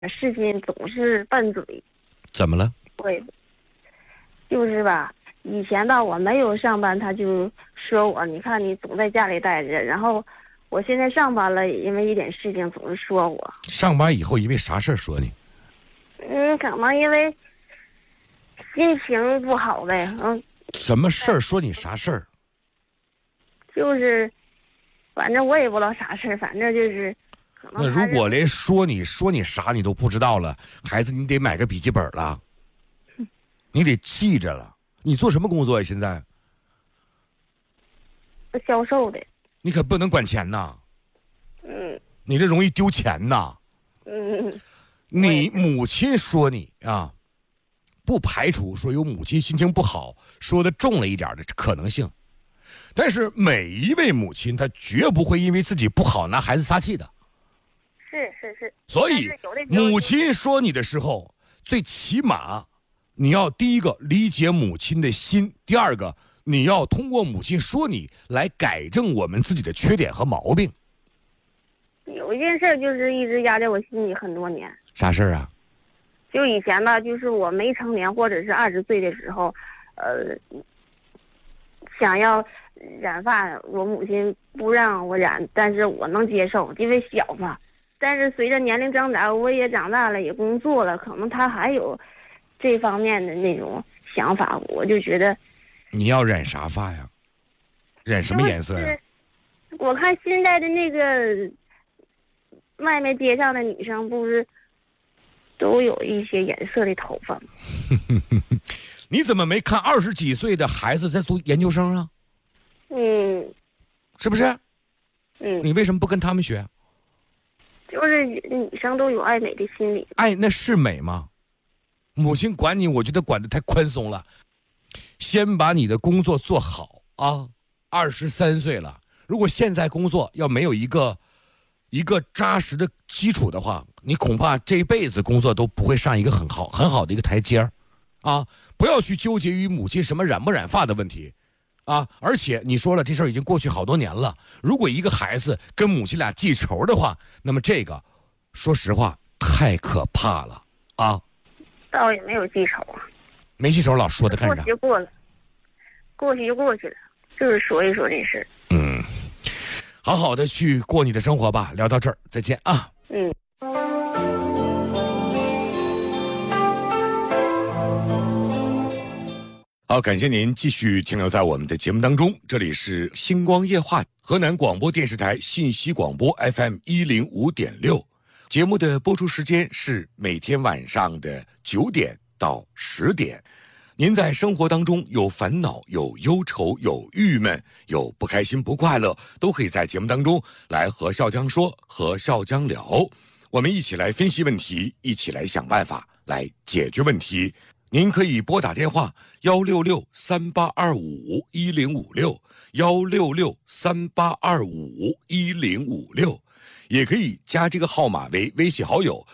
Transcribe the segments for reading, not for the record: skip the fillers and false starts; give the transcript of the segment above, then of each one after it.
事情总是拌嘴。 怎么了？ 对，就是吧，以前吧我没有上班，他就说我，你看你总在家里待着，然后我现在上班了，因为一点事情总是说我。 上班以后因为啥事儿说你？ 可能因为心情不好呗。 什么事儿说你啥事儿？ 就是反正我也不知道啥事儿，反正就是可能那如果连说你啥你都不知道了，孩子你得买个笔记本了，你得记着了。你做什么工作呀？现在销售的。 你可不能管钱呐。你这容易丢钱呐。你母亲说你啊，不排除说有母亲心情不好说的重了一点的可能性，但是每一位母亲她绝不会因为自己不好拿孩子撒气的。 是。 所以母亲说你的时候，最起码你要第一个理解母亲的心，第二个你要通过母亲说你来改正我们自己的缺点和毛病。 有一件事就是一直压在我心里很多年。 啥事儿啊？ 就以前吧，就是我没成年或者是20岁的时候，想要染发，我母亲不让我染，但是我能接受，因为小嘛。但是随着年龄增长，我也长大了，也工作了，可能他还有这方面的那种想法，我就觉得。 你要染啥发呀？染什么颜色呀？ 我看现在的那个外面街上的女生不是都有一些颜色的头发吗？ 你怎么没看20几岁的孩子在读研究生啊？是不是？你为什么不跟他们学？ 就是女生都有爱美的心理。 爱那是美吗？母亲管你，我觉得管得太宽松了。先把你的工作做好啊！23岁了，如果现在工作要没有一个扎实的基础的话，你恐怕这一辈子工作都不会上一个很好的一个台阶儿，啊！不要去纠结于母亲什么染不染发的问题，啊！而且你说了，这事儿已经过去好多年了。如果一个孩子跟母亲俩记仇的话，那么这个，说实话太可怕了啊！ 倒也没有记仇啊。 没记仇老说的干啥？ 过去就过了，过去就过去了，就是说一说这事。 好好的去过你的生活吧。聊到这儿，再见啊。好，感谢您继续停留在我们的节目当中。这里是星光夜话，河南广播电视台信息广播 FM105.6，节目的播出时间是每天晚上的9点到10点。您在生活当中有烦恼、有忧愁、有郁闷、有不开心、不快乐，都可以在节目当中来和笑江说，和笑江聊。我们一起来分析问题，一起来想办法，来解决问题。您可以拨打电话166-3825-1056，166-3825-1056，也可以加这个号码为微信好友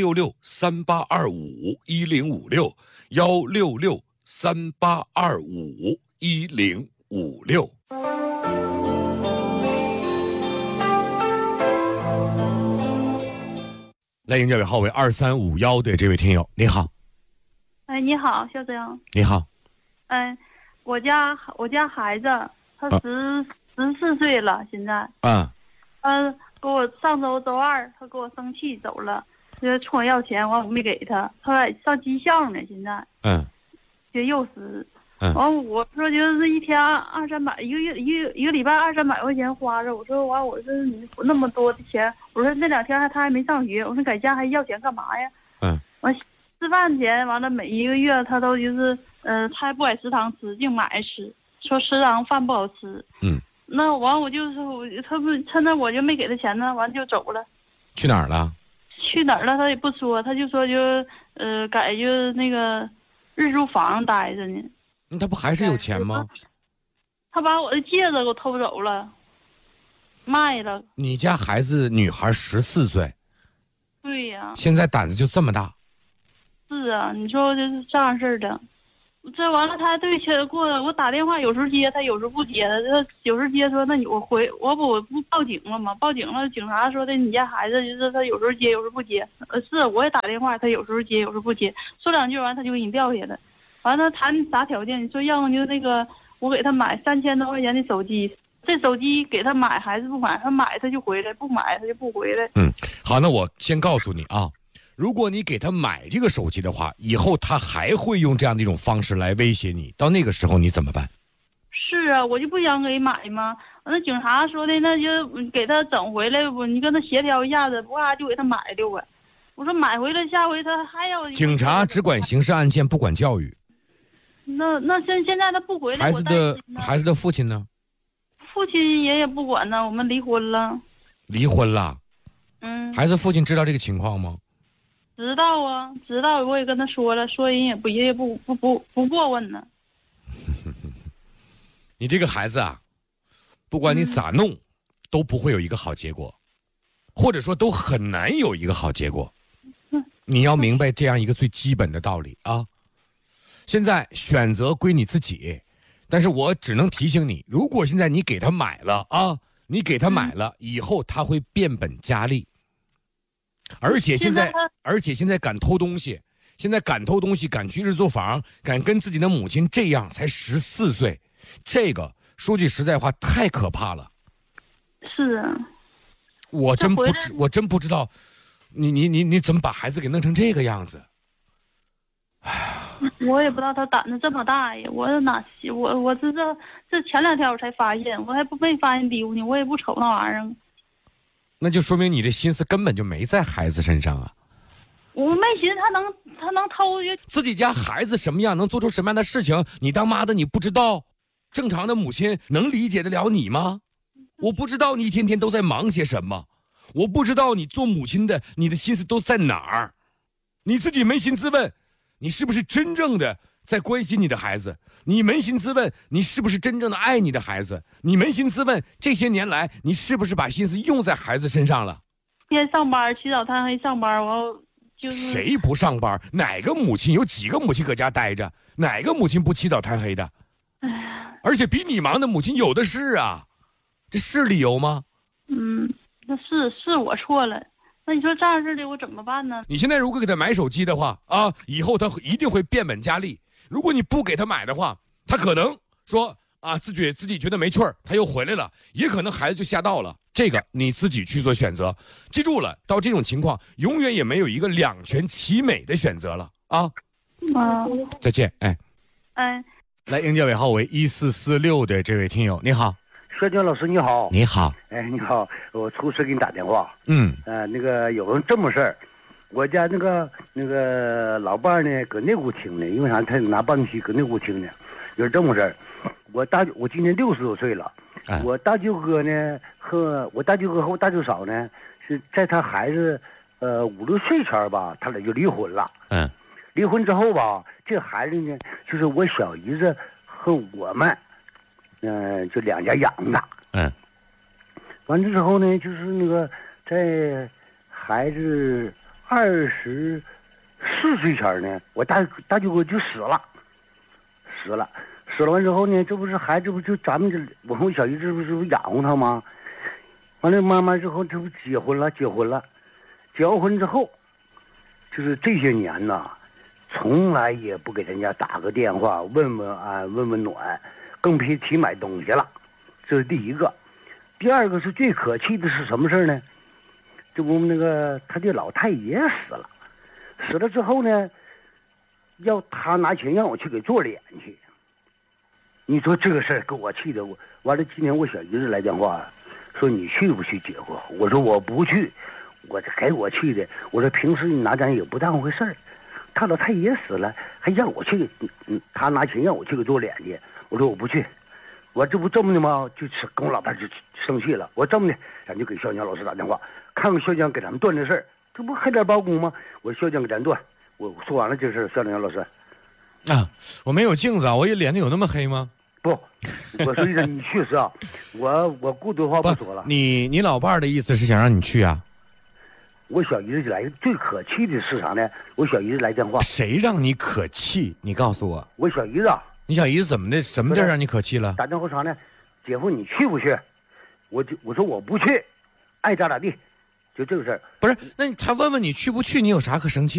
166-3825-1056，166-3825-1056。来迎这位号为2351的这位听友，你好。 你好，校长。 你好。 我家孩子他14岁了，现在。给我上周周二他给我生气走了，就冲我要钱，完我没给他，他还上技校呢，现在。学幼师。完我说就是一天200-300，一个礼拜200-300块钱花着。我说你那么多的钱，我说那2天他还没上学，我说在家还要钱干嘛呀？完吃饭钱，完了每一个月他都就是他还不在食堂吃，净买吃，说食堂饭不好吃。那完我就是他不趁着我就没给他钱呢，完就走了。 去哪儿了？ 去哪儿了他也不说，他就说改就那个日租房待着呢。 他不还是有钱吗？ 他把我的戒指给我偷走了，卖了。 你家孩子女孩14岁。 对呀。 现在胆子就这么大。 是啊，你说这是这样式的。 这完了，他还对过我打电话，有时候接，他有时候不接的。他有时候接说，那我不报警了吗？报警了，警察说的你家孩子就是他有时候接，有时候不接。是我也打电话，他有时候接，有时候不接。说两句完，他就给你撂下了。完了，谈啥条件？你说要么就那个我给他买3000多块钱的手机，这手机给他买还是不买？他买他就回来，不买他就不回来。 好，那我先告诉你啊。如果你给他买这个手机的话，以后他还会用这样的一种方式来威胁你，到那个时候你怎么办？ 是啊，我就不想给买嘛。那警察说的，那就给他整回来不？你跟他协调一下子，不就给他买6个。我说买回来，下回他还要。 警察只管刑事案件，不管教育。 那现在他不回来， 孩子的父亲呢？ 父亲也不管呢，我们离婚了。 离婚了？孩子父亲知道这个情况吗？ 知道啊，知道，我也跟他说了，说人也不过问呢。 你这个孩子啊，不管你咋弄，都不会有一个好结果，或者说都很难有一个好结果。你要明白这样一个最基本的道理啊。现在选择归你自己，但是我只能提醒你，如果现在你给他买了啊，你给他买了，以后他会变本加厉。而且现在敢偷东西，敢去日租房，敢跟自己的母亲这样，才14岁，这个说句实在话太可怕了。 是啊， 我真不知道，你怎么把孩子给弄成这个样子？ 我也不知道他胆子这么大呀！我这前2天我才发现，我还没发现丢呢，我也不瞅那玩意儿。 那就说明你的心思根本就没在孩子身上啊！ 我没寻思他能偷自己家孩子什么样，能做出什么样的事情，你当妈的你不知道？正常的母亲能理解得了你吗？我不知道你一天天都在忙些什么，我不知道你做母亲的你的心思都在哪儿，你自己扪心自问，你是不是真正的在关心你的孩子？你扪心自问，你是不是真正的爱你的孩子？你扪心自问，这些年来你是不是把心思用在孩子身上了？ 天上班起早贪黑上班，我就是谁不上班？哪个母亲有几个母亲搁家待着？哪个母亲不起早贪黑的？而且比你忙的母亲有的是啊，这是理由吗？ 那是我错了。那你说这样式的我怎么办呢？ 你现在如果给他买手机的话啊，以后他一定会变本加厉。如果你不给他买的话，他可能说啊自己觉得没趣儿，他又回来了，也可能孩子就吓到了。这个你自己去做选择，记住了，到这种情况永远也没有一个两全其美的选择了啊。再见，哎。来，应届尾号为1446的这位听友，你好。 薛军老师你好。 你好。 哎，你好，我出事给你打电话。 那个有这么事儿，我家那个老伴儿呢，搁那屋听呢，因为啥？他拿办公器搁那屋听呢。有这么事儿，我今年60多岁了，我大舅哥呢和我大舅嫂呢，是在他孩子5、6岁前吧，他俩就离婚了。离婚之后吧，这孩子呢，就是我小姨子和我们，就两家养的。完了之后呢，就是那个在孩子24岁前呢，我大舅哥就死了完之后呢，这不是孩子不就咱们这我和我小姨子不是养活他吗？完了慢慢之后这不结婚了，结婚之后，就是这些年呐，从来也不给人家打个电话问问安问问暖，更别提买东西了。这是第一个。第二个是最可气的是什么事呢？这不那个他的老太爷死了之后呢，要他拿钱让我去给做脸去。你说这个事儿给我气的，我完了今天我小姨子来电话说你去不去结婚？我说我不去，我给我气的。我说平时你拿咱也不当回事儿，他老太爷死了还让我去，他拿钱让我去给做脸去。我说我不去，我这不这么的吗？就是跟我老伴就生气了。我这么的，咱就给肖江老师打电话，看看肖江给咱们断这事儿，这不黑点包公吗？我肖江给咱断。我说完了这事儿，肖江老师。 啊，我没有镜子啊，我脸有那么黑吗？ 不，我说你去是啊，我顾多话不说了。 你老伴儿的意思是想让你去啊？ 我小姨子来最可气的是啥呢？我小姨子来电话， 谁让你可气？你告诉我。 我小姨子， 你小姨子怎么的？什么地儿让你可气了？ 打电话啥呢？姐夫，你去不去？我说我不去，爱咋咋地，就这个事儿。 不是，那他问问你去不去，你有啥可生气？